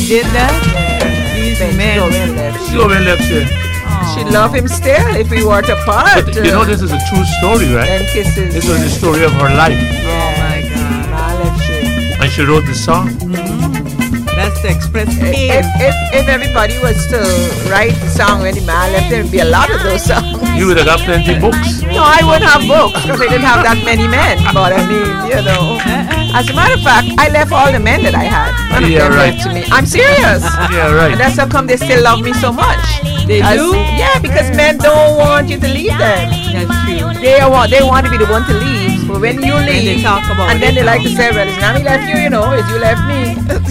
did that? These Then men. she go and left. She over and left here. She love him still if we were to part. But you know, this is a true story, right? Then kisses. This was the story of her life. Oh my God. Ma left she. And she wrote the song. That's to express pain. If everybody was to write the song when the man left, there'd be a lot of those songs. You would have got plenty books. No, I wouldn't have books because I didn't have that many men. But I mean, you know. As a matter of fact, I left all the men that I had. None of Yeah, them right. left to me. I'm serious. Yeah, And right. that's how come they still love me so much. They do? Yeah, because men don't want you to leave them. That's true. They want to be the one to leave. But when you leave, they talk about and then it they like now. to say, well, it's not me left you, you know, it's you left me.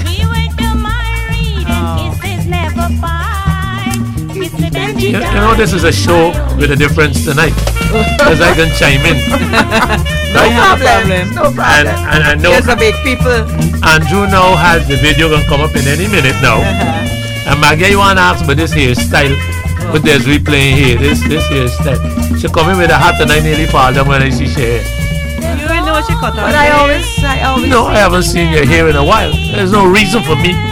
You know, this is a show with a difference tonight. Because I can chime in. No Right? problem. No And, problem. and I know Yes, a big people. Andrew now has the video going to come up in any minute now. And Maggie, you want to ask about this hairstyle? But there's replaying here. This hairstyle. She come in with a hat and I nearly fall down when I see she hair. You ain't know she cut off. But I always. No, I haven't seen your hair in a while. There's no reason for me.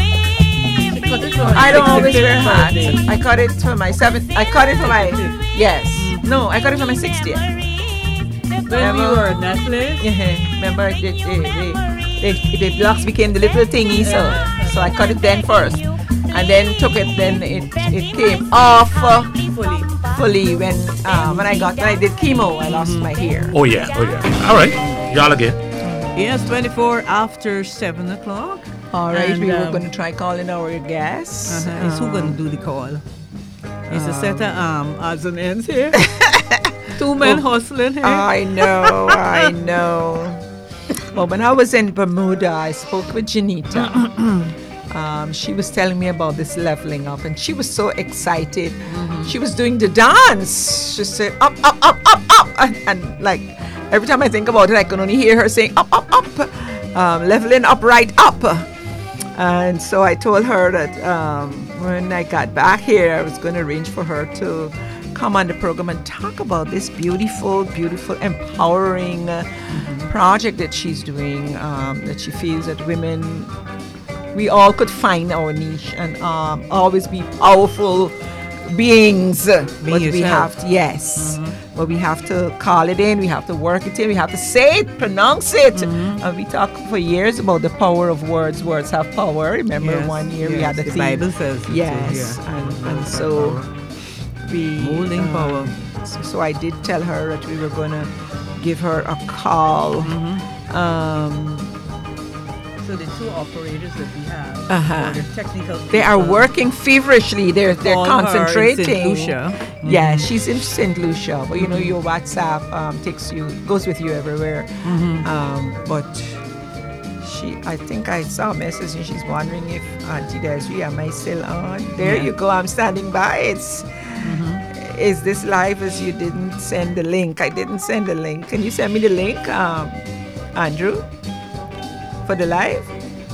I don't always wear hats. I cut it for my 7th. I cut it for my. Yes. No, I cut it for my 60th. When we were in that place. Yeah, remember the blocks became the little thingy, so I cut it then first, and then took it. Then it came off fully when I did chemo. I lost my hair. Oh yeah. All right. Y'all again. Yes, 24 after 7 o'clock. All right, And, we were going to try calling our guests. Is who going to do the call? It's a set of odds and ends here. Two men hustling here. I know. Well, when I was in Bermuda, I spoke with Janita. She was telling me about this leveling up, and she was so excited. She was doing the dance. She said, up, up, up, up, up. And like, every time I think about it, I can only hear her saying, up, up, up. Leveling up, right up. And so I told her that when I got back here, I was going to arrange for her to come on the program and talk about this beautiful, empowering project that she's doing, that she feels that women, we all could find our niche and always be powerful beings. But we have to, but we have to call it in, we have to work it in, we have to say it, pronounce it. And we talked for years about the power of words. Words have power. Remember one year we had the theme. Bible says it too, Yes, and so we holding power. So I did tell her that we were going to give her a call. So the two operators that we have, Uh-huh. the technical They are people, working feverishly. They're call her in concentrating. St. Lucia. Yeah, she's in St. Lucia, but you know your WhatsApp goes with you everywhere. But I think I saw a message and she's wondering if Auntie Desiree, am I still on? There you go. I'm standing by. Is this live as you didn't send the link? I didn't send the link. Can you send me the link, Andrew, for the live?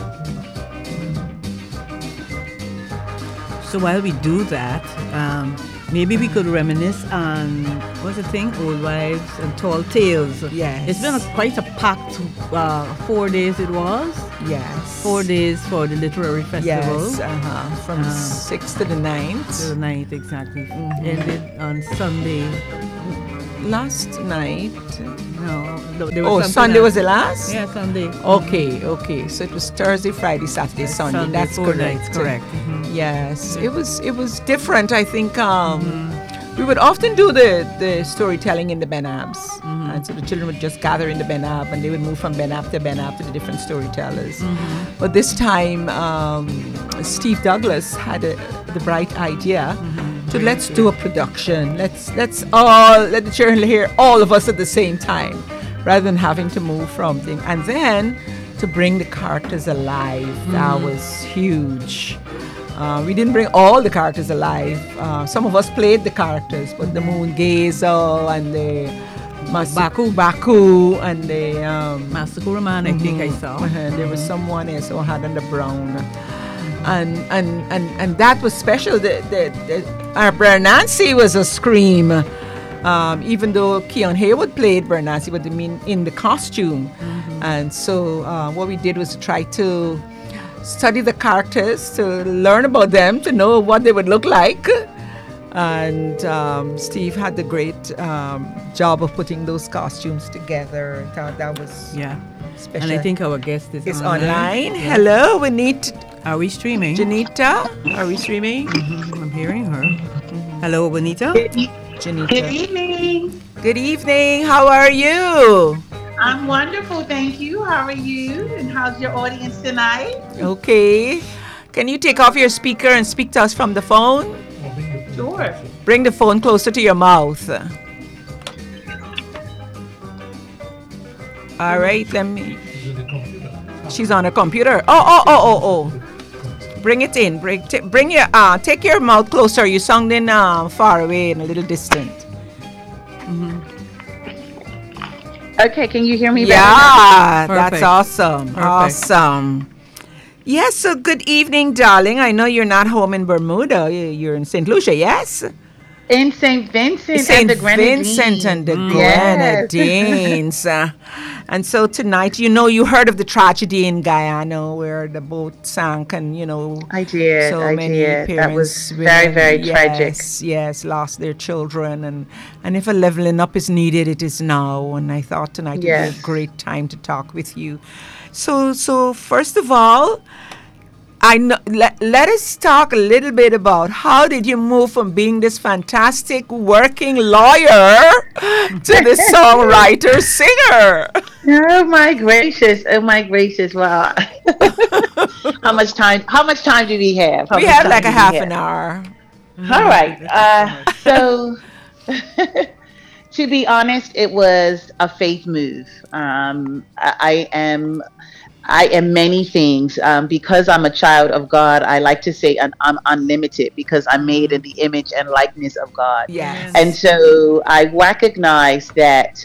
So while we do that, maybe we could reminisce on, what's the thing? Old Wives and Tall Tales. Yes. It's been quite a packed 4 days it was. Yes. 4 days for the literary festival. Yes, from the 6th to the 9th. To the 9th, exactly. Ended on Sunday. Last night. No, there was something Sunday else. was the last? Yeah, Sunday. Okay. So it was Thursday, Friday, Saturday, Sunday. That's 4 correct. nights, correct. Yes, it was different. I think we would often do the storytelling in the Benabs, and so the children would just gather in the Benab, and they would move from Benab to the different storytellers. But this time, Steve Douglas had the bright idea. So let's do a production. Let's all let the children hear all of us at the same time, rather than having to move from thing. And then to bring the characters alive. That was huge. We didn't bring all the characters alive. Some of us played the characters, but the Moon Gazel and the Baku and the Master Kuraman, I think I saw. There was someone else who had on the brown. And that was special. Our Bernancy was a scream. Even though Keon Haywood played Bernancy, but I mean in the costume. And so what we did was try to study the characters, to learn about them, to know what they would look like. And Steve had the great job of putting those costumes together. I thought that was Yeah. special. And I think our guest is it's online. online. Yes. Hello, we need Are we streaming? Janita. Are we streaming? I'm hearing her. Hello, Bonita. Janita. Good evening. Good evening. How are you? I'm wonderful, thank you. How are you? And how's your audience tonight? Okay. Can you take off your speaker and speak to us from the phone? Sure. Bring the phone closer to your mouth. All right, let me. She's on a computer. Oh. Bring it in. Bring your take your mouth closer. You sounding far away and a little distant. Okay, can you hear me better? Yeah, that's Perfect. awesome. Perfect. Awesome. Yes, so good evening, darling. I know you're not home in Bermuda. You're in St. Lucia, yes? In St. Vincent St. and the Grenadines. Vincent and the Yes. Grenadines. And so tonight, you heard of the tragedy in Guyana where the boat sank and, I did. so I many did. parents. That was very, very tragic. Yes, lost their children. And if a leveling up is needed, it is now. And I thought tonight would be Yes. a great time to talk with you. So first of all, let us talk a little bit about how did you move from being this fantastic working lawyer to the songwriter singer? Oh my gracious! Wow. How much time do we have? We have like a half an hour. All right. So, to be honest, it was a faith move. I am many things. Because I'm a child of God, I like to say I'm unlimited because I'm made in the image and likeness of God. Yes. And so I recognize that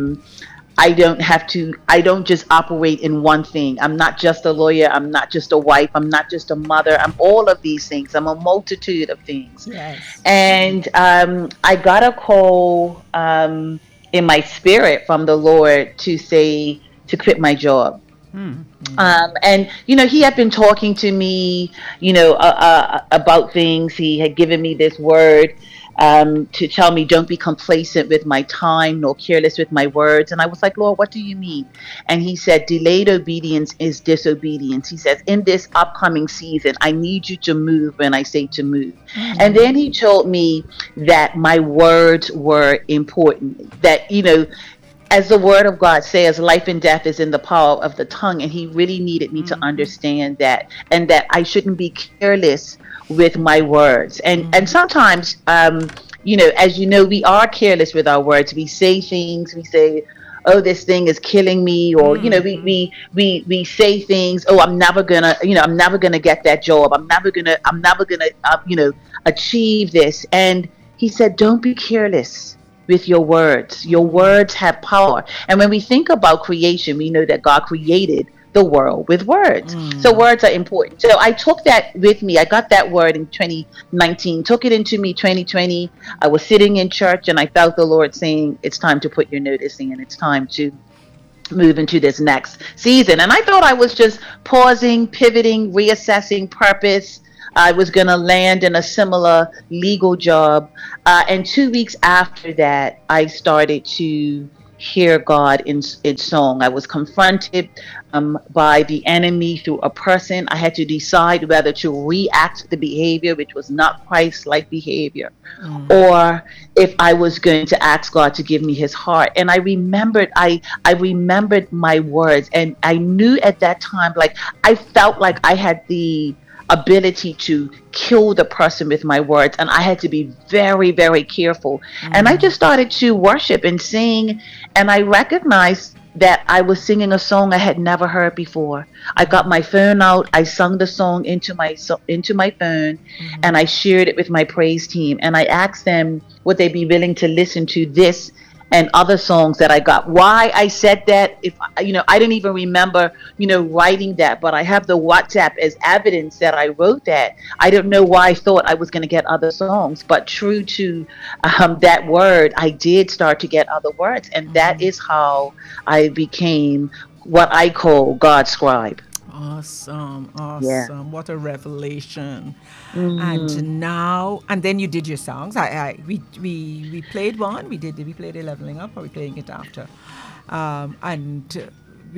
I don't just operate in one thing. I'm not just a lawyer. I'm not just a wife. I'm not just a mother. I'm all of these things. I'm a multitude of things. Yes. And I got a call in my spirit from the Lord to quit my job. And he had been talking to me about things. He had given me this word to tell me, don't be complacent with my time nor careless with my words. And I was like, Lord, what do you mean? And he said, delayed obedience is disobedience. He says, in this upcoming season, I need you to move when I say to move. And then he told me that my words were important, that as the word of God says, life and death is in the power of the tongue. And he really needed me to understand that, and that I shouldn't be careless with my words. And sometimes, as we are careless with our words. We say things, we say, oh, this thing is killing me, or we say things, oh, I'm never gonna get that job. I'm never gonna achieve this. And he said, don't be careless with your words. Your words have power. And when we think about creation, we know that God created the world with words. So words are important. So I took that with me. I got that word in 2019, took it into me 2020. I was sitting in church and I felt the Lord saying, it's time to put your notice in. It's time to move into this next season. And I thought I was just pausing, pivoting, reassessing purpose. I was going to land in a similar legal job. And 2 weeks after that, I started to hear God in song. I was confronted by the enemy through a person. I had to decide whether to react to the behavior, which was not Christ-like behavior, or if I was going to ask God to give me his heart. And I remembered my words, and I knew at that time, like, I felt like I had the ability to kill the person with my words, and I had to be very, very careful. And I just started to worship and sing, and I recognized that I was singing a song I had never heard before. I got my phone out, I sung the song into my phone, and I shared it with my praise team, and I asked them would they be willing to listen to this and other songs that I got. Why I said that, if I didn't even remember, writing that, but I have the WhatsApp as evidence that I wrote that. I don't know why I thought I was going to get other songs, but true to that word, I did start to get other words, and that is how I became what I call God's scribe. Awesome, Yeah. awesome. What a revelation. Mm. And now, and then you did your songs. We played one. We played a leveling up, or we playing it after? And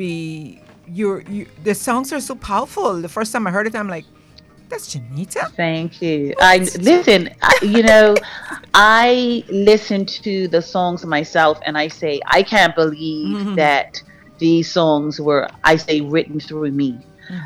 the songs are so powerful. The first time I heard it, I'm like, that's Janita? Thank you. I What? listen. I listen to the songs myself, and I say I can't believe that these songs were, I say, written through me.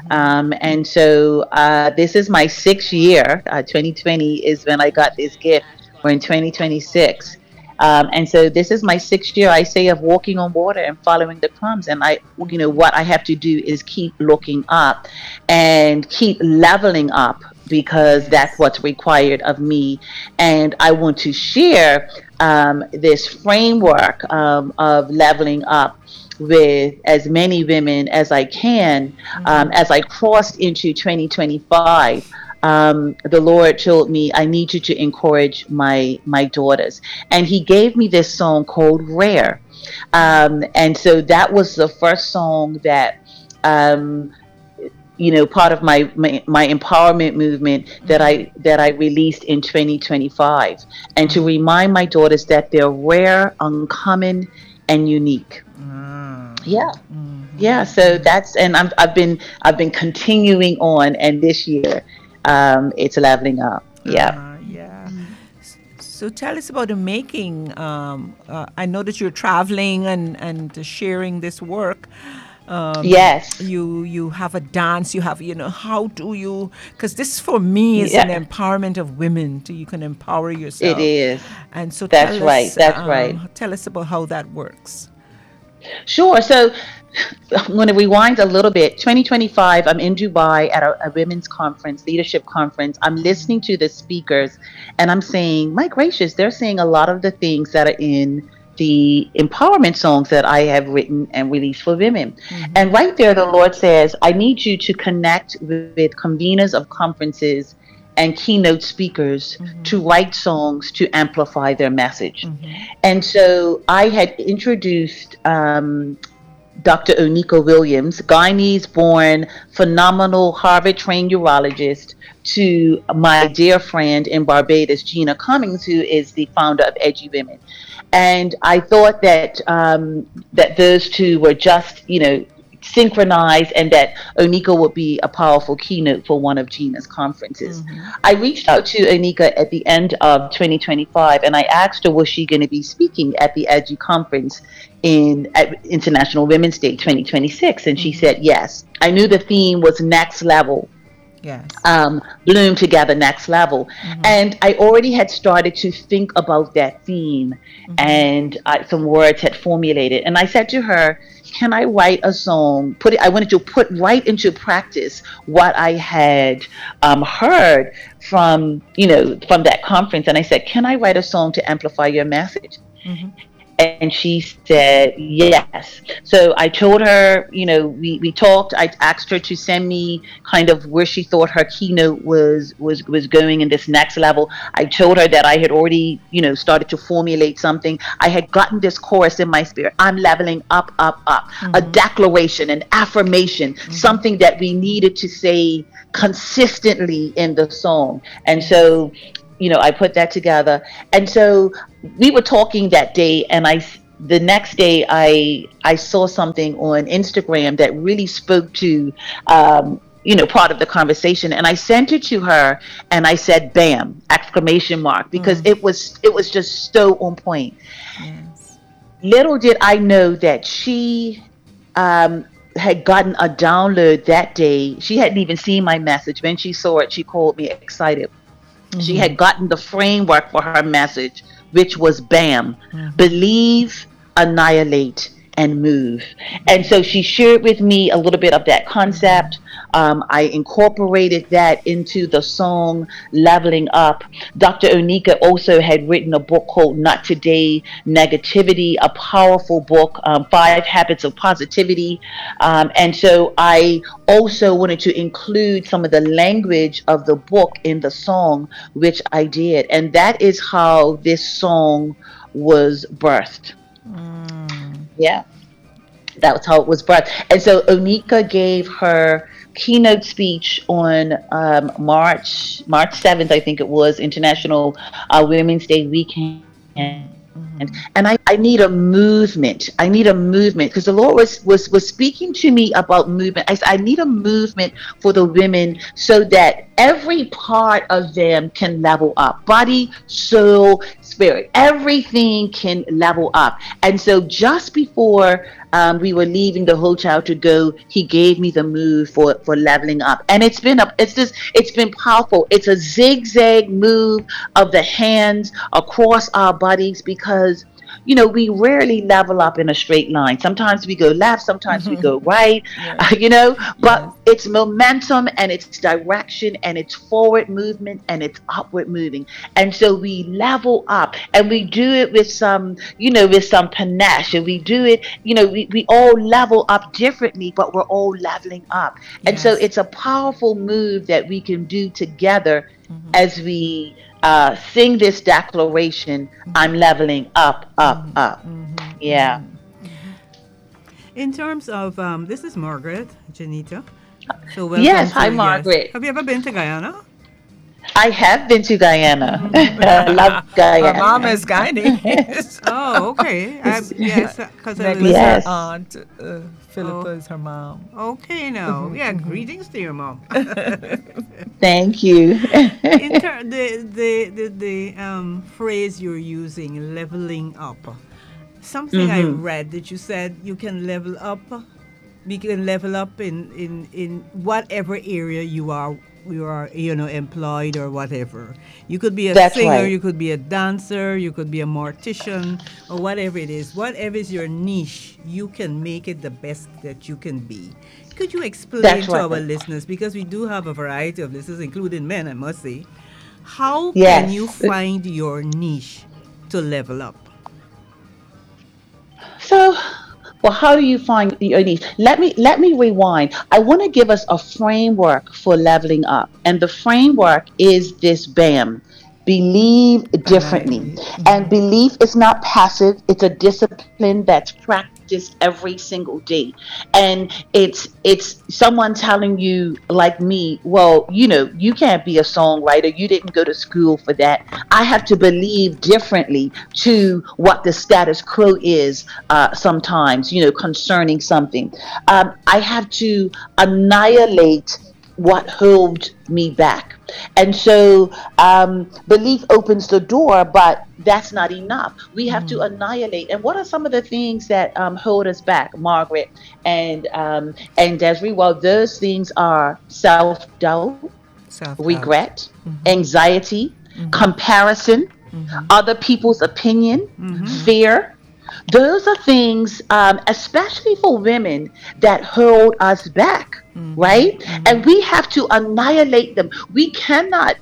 And so this is my 6th year. 2020 is when I got this gift. We're in 2026. And so this is my 6th year, I say, of walking on water and following the crumbs. And what I have to do is keep looking up and keep leveling up, because that's Yes. what's required of me. And I want to share this framework of leveling up with as many women as I can. As I crossed into 2025, the Lord told me, I need you to encourage my daughters, and He gave me this song called "Rare," and so that was the first song that. Um, Part of my empowerment movement that I released in 2025, and to remind my daughters that they're rare, uncommon, and unique. Yeah. Yeah, so that's, and I've been continuing on, and this year it's leveling up. Yeah. Yeah. So tell us about the making. I know that you're traveling and sharing this work. Yes. You have a dance. You have, how do you? Because this for me is an Yeah, empowerment of women. So you can empower it yourself. is. And so That's right. That's right. tell us about how that works. Sure. So I'm going to rewind a little bit. 2025, I'm in Dubai at a women's conference, leadership conference. I'm listening to the speakers, and I'm saying, my gracious, they're saying a lot of the things that are in the empowerment songs that I have written and released for women. And right there, the Lord says, I need you to connect with conveners of conferences and keynote speakers to write songs to amplify their message. And so I had introduced Dr. Onika Williams, Guyanese born, phenomenal Harvard trained urologist, to my dear friend in Barbados, Gina Cummings, who is the founder of Edgy Women. And I thought that those two were just, synchronized, and that Onika would be a powerful keynote for one of Gina's conferences. I reached out to Onika at the end of 2025, and I asked her, was she going to be speaking at the Edgy conference at International Women's Day 2026? And she said yes. I knew the theme was next level. Yes. Bloom together, next level. And I already had started to think about that theme, and some words had formulated. And I said to her, can I write a song? I wanted to put right into practice what I had heard from that conference. And I said, can I write a song to amplify your message? And she said yes. So I told her, we talked. I asked her to send me kind of where she thought her keynote was going in this next level. I told her that I had already, started to formulate something. I had gotten this chorus in my spirit. I'm leveling up, up, up. A declaration, an affirmation, something that we needed to say consistently in the song. And so I put that together. And so we were talking that day, and the next day I saw something on Instagram that really spoke to part of the conversation, and I sent it to her, and I said, "Bam!" exclamation mark, because it was just so on point. Yes. Little did I know that she had gotten a download that day. She hadn't even seen my message. When she saw it, she called me excited. She had gotten the framework for her message, which was BAM, believe, annihilate, and move. And so she shared with me a little bit of that concept. I incorporated that into the song Leveling Up. Dr. Onika also had written a book called Not Today, Negativity, a powerful book, 5 Habits of Positivity. And so I also wanted to include some of the language of the book in the song, which I did. And that is how this song was birthed. Yeah. That was how it was birthed. And so Onika gave her keynote speech on March 7th, I think it was, International Women's Day weekend. And I need a movement. I need a movement because the Lord was speaking to me about movement. I said, I need a movement for the women so that every part of them can level up. Body, soul, spirit, everything can level up. And so just before we were leaving the hotel to go, he gave me the move for leveling up. And it's been powerful. It's a zigzag move of the hands across our bodies because we rarely level up in a straight line. Sometimes we go left, sometimes we go right, but it's momentum and it's direction and it's forward movement and it's upward moving. And so we level up and we do it with some panache, and we do it, we all level up differently, but we're all leveling up. And so it's a powerful move that we can do together as we sing this declaration, I'm leveling up, up, up. Yeah. In terms of, this is Margaret, Janita. So welcome. Yes, hi, Margaret. Have you ever been to Guyana? I have been to Guyana. I love Guyana. My mom is Guyanese. Oh, okay. Yes, because I was... Her aunt, Philippa is her mom. Okay, now. Yeah, greetings to your mom. Thank you. The phrase you're using, leveling up. Something I read that you said you can level up. We can level up in whatever area you are employed or whatever. You could be a singer, right. You could be a dancer, you could be a mortician, or whatever it is. Whatever is your niche, you can make it the best that you can be. Could you explain to our listeners, because we do have a variety of listeners, including men, I must say, how can you find your niche to level up? So, how do you find your niche? Let me rewind. I want to give us a framework for leveling up. And the framework is this BAM. Believe differently. And belief is not passive. It's a discipline that's practiced every single day. And it's someone telling you, like me, well, you can't be a songwriter. You didn't go to school for that. I have to believe differently to what the status quo is sometimes, concerning something. I have to annihilate what held me back. And so belief opens the door, but that's not enough. We have to annihilate. And what are some of the things that hold us back, Margaret and Desiree? Well, those things are self-doubt, regret, anxiety, comparison, other people's opinion, fear. Those are things, especially for women, that hold us back. Right? And we have to annihilate them. We cannot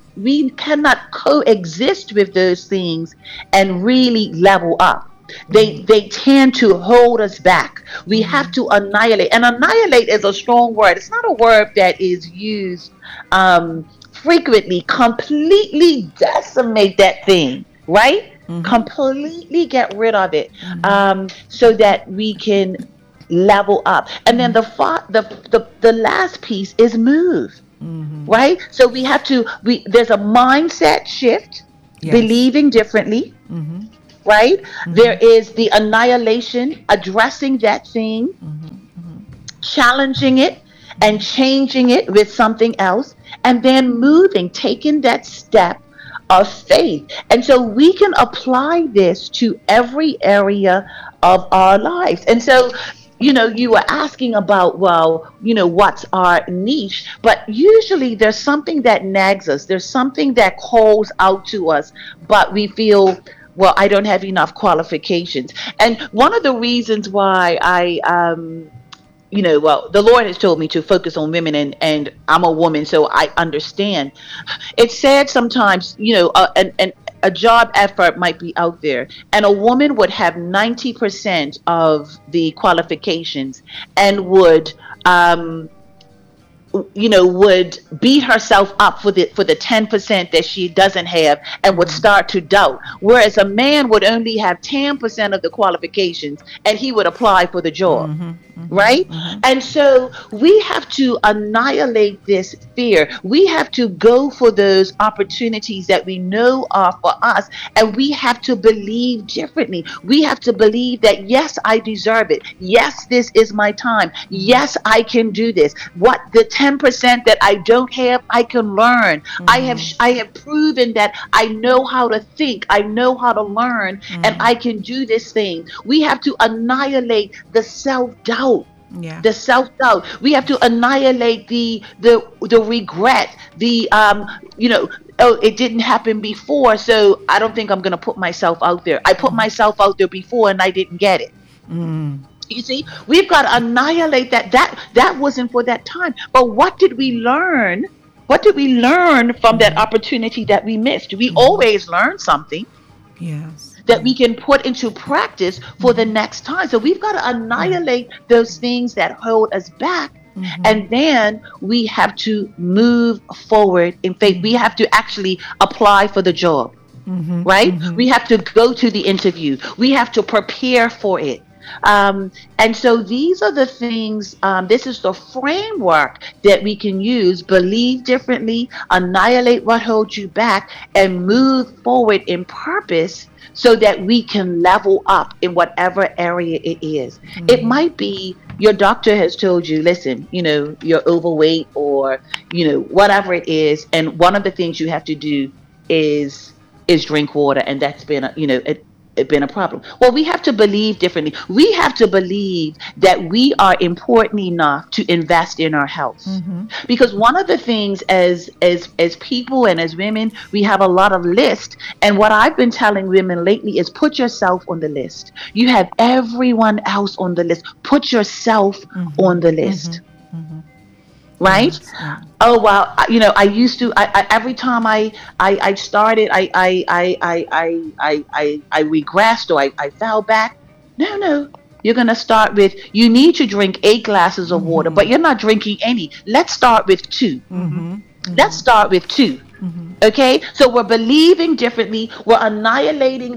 coexist with those things and really level up. They tend to hold us back. We have to annihilate. And annihilate is a strong word. It's not a word that is used frequently. Completely decimate that thing, right? Completely get rid of it, so that we can level up. And then the last piece is move, right? So we have to, there's a mindset shift, believing differently, right? There is the annihilation, addressing that thing, challenging it and changing it with something else, and then moving, taking that step of faith. And so we can apply this to every area of our lives. And so you were asking about, what's our niche? But usually there's something that nags us. There's something that calls out to us, but we feel, well, I don't have enough qualifications. And one of the reasons why the Lord has told me to focus on women, and I'm a woman, so I understand. It's sad sometimes, a job effort might be out there, and a woman would have 90% of the qualifications and would beat herself up for the 10% that she doesn't have, and would start to doubt. Whereas a man would only have 10% of the qualifications, and he would apply for the job. right? And so we have to annihilate this fear. We have to go for those opportunities that we know are for us, and we have to believe differently. We have to believe that yes, I deserve it. Yes, this is my time. Yes, I can do this. What the 10% that I don't have, I can learn. I have proven that I know how to think. I know how to learn, and I can do this thing. We have to annihilate the self-doubt. Yeah. The self-doubt. We have to annihilate the regret. Oh, it didn't happen before, so I don't think I'm gonna put myself out there. I put myself out there before and I didn't get it. You see, we've got to annihilate that. That wasn't for that time. But what did we learn? What did we learn from that opportunity that we missed? We always learn something Yes. that we can put into practice for the next time. So we've got to annihilate those things that hold us back. And then we have to move forward in faith. We have to actually apply for the job, right? We have to go to the interview. We have to prepare for it. And so these are the things, this is the framework that we can use: believe differently, annihilate what holds you back, and move forward in purpose so that we can level up in whatever area it is. It might be your doctor has told you, listen, you're overweight, or, whatever it is. And one of the things you have to do is drink water. And that's been it been a problem. Well, we have to believe differently. We have to believe that we are important enough to invest in our health. Because one of the things as people and as women, we have a lot of lists. And what I've been telling women lately is put yourself on the list. You have everyone else on the list. Put yourself on the list. Right? Yes, yeah. Oh wow! I used to. I every time I started, I regressed, or I fell back. No. You're gonna start with. You need to drink 8 glasses of water, but you're not drinking any. Let's start with 2. Let's start with 2. Okay. So we're believing differently. We're annihilating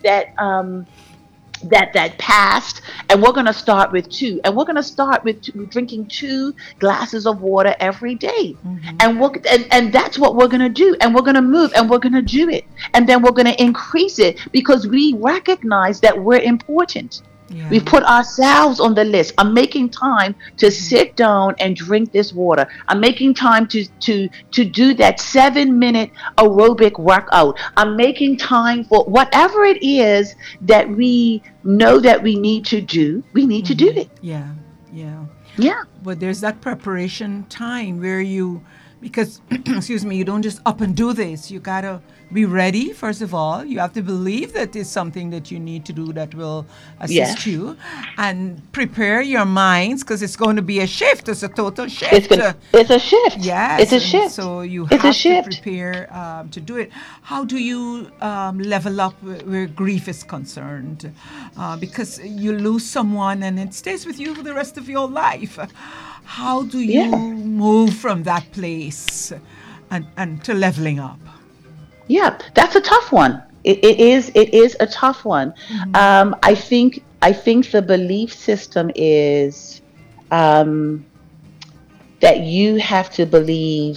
that past, and we're going to start with 2, and we're going to start with drinking 2 glasses of water every day. And that's what we're going to do, and we're going to move, and we're going to do it, and then we're going to increase it, because we recognize that we're important. Yeah. We put ourselves on the list. I'm making time to sit down and drink this water. I'm making time to do that 7-minute aerobic workout. I'm making time for whatever it is that we know that we need to do. We need to do it. Yeah. Yeah. But there's that preparation time where because excuse me, you don't just up and do this. You gotta be ready. First of all, you have to believe that it's something that you need to do that will assist you, and prepare your minds, because it's going to be a shift. It's a total shift. It's a shift. Yes, it's a shift. So you It's a have to shift. prepare to do it. How do you level up where grief is concerned? Because you lose someone and it stays with you for the rest of your life. How do you move from that place and to leveling up? Yeah, that's a tough one. It is a tough one. I think the belief system is that you have to believe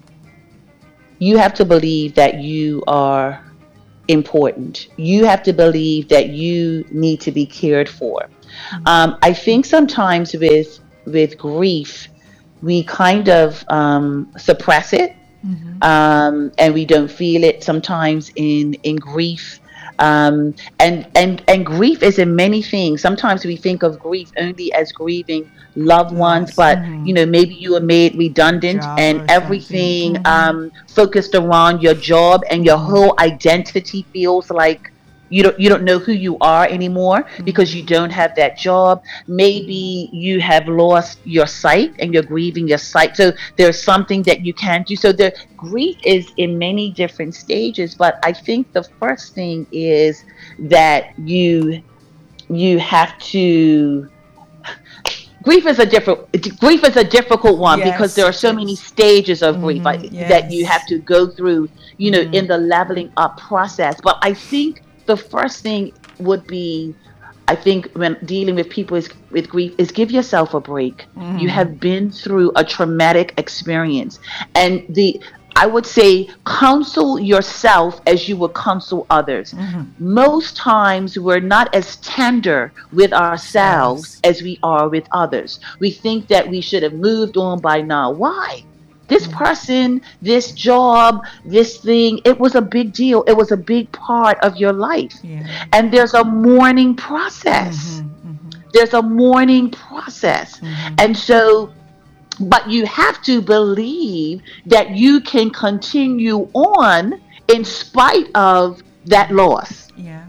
that you are important. You have to believe that you need to be cared for. I think sometimes with grief, we kind of suppress it. And we don't feel it sometimes in grief. And grief is in many things. Sometimes we think of grief only as grieving loved ones, but maybe you were made redundant, and everything focused around your job, and your whole identity feels like you don't know who you are anymore because you don't have that job. Maybe you have lost your sight and you're grieving your sight. So there's something that you can't do. So the grief is in many different stages. But I think the first thing is that you have to. Grief is a difficult one, because there are so many stages of grief that you have to go through, in the leveling up process. But I think the first thing would be, I think when dealing with people with grief is give yourself a break. You have been through a traumatic experience, and I would say counsel yourself as you would counsel others. Most times we're not as tender with ourselves Selves. as we are with others. We think that we should have moved on by now. Why? This person, this job, this thing, it was a big deal. It was a big part of your life. Yeah. And there's a mourning process. There's a mourning process. And so, but you have to believe that you can continue on in spite of that loss. Yeah.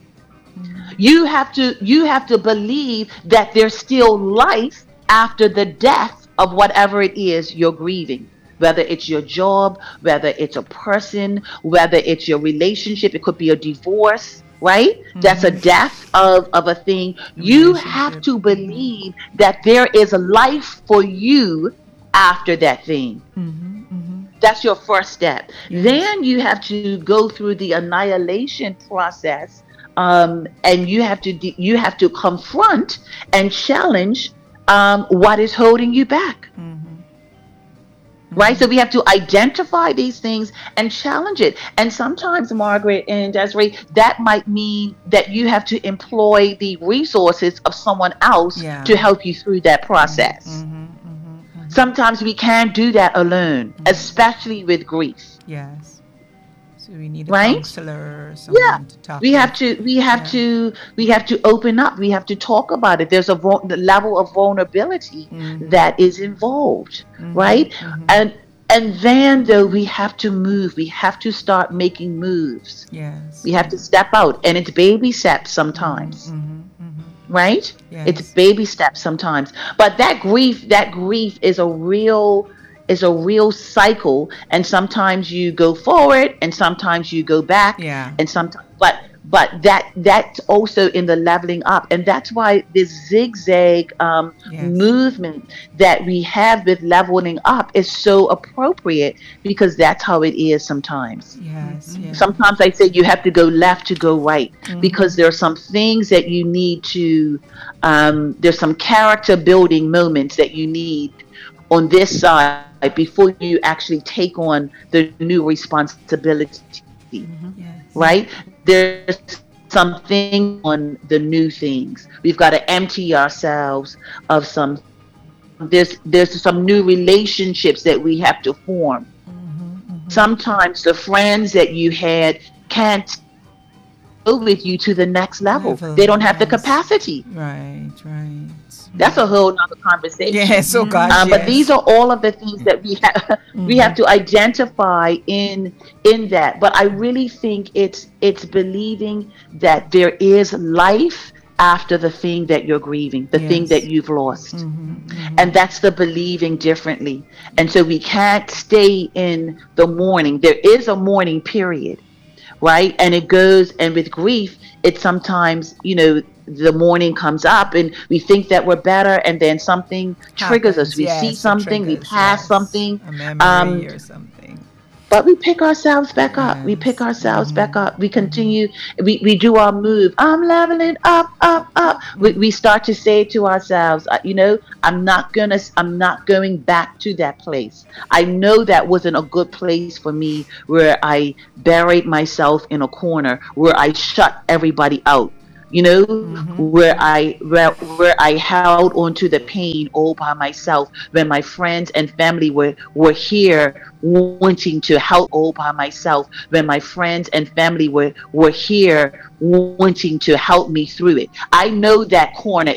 You have to believe that there's still life after the death of whatever it is you're grieving. Whether it's your job, whether it's a person, whether it's your relationship, it could be a divorce, right? That's a death of a thing. You have Relationship. to believe that there is a life for you after that thing. That's your first step. Then you have to go through the annihilation process, and you have to confront and challenge what is holding you back. Right? So we have to identify these things and challenge it. And sometimes, Margaret and Desiree, that might mean that you have to employ the resources of someone else Yeah. to help you through that process. Sometimes we can't do that alone, especially with grief. Yes. So we need a Right? counselor, Yeah, someone to talk we to. have to we have to open up. We have to talk about it. There's the level of vulnerability that is involved, right? And then though we have to move. We have to start making moves. Yes. We have to step out, and it's baby steps sometimes, right? It's Yes. baby steps sometimes. But that grief is a real cycle, and sometimes you go forward and sometimes you go back. Yeah. And sometimes but that's also in the leveling up, and that's why this zigzag Yes. movement that we have with leveling up is so appropriate, because that's how it is sometimes. Yes. Yes. Sometimes I say you have to go left to go right, because there are some things that you need to there's some character building moments that you need on this side before you actually take on the new responsibility. Yes. Right? There's something on the new things. We've got to empty ourselves of some. There's some new relationships that we have to form. Sometimes the friends that you had can't go with you to the next level. They don't have the Yes. capacity. Right. Right. That's a whole nother conversation. Yes. Oh gosh. But yes. these are all of the things that we have to identify in that. But I really think it's believing that there is life after the thing that you're grieving, the thing Yes. that you've lost. And that's the believing differently. And so we can't stay in the mourning. There is a mourning period, right? And it goes, and with grief, it's sometimes, the morning comes up and we think that we're better, and then something triggers us. Happens, We yes, see it something, we triggers, pass yes. something, A memory or something. but we pick ourselves back up. We pick Yes. ourselves back up. We continue. We do our move. I'm leveling up, up, up. We start to say to ourselves, I'm not going back to that place. I know that wasn't a good place for me, where I buried myself in a corner, where I shut everybody out. Where I held onto the pain all by myself, when my friends and family were here wanting to help all by myself, when my friends and family were here wanting to help me through it. I know that corner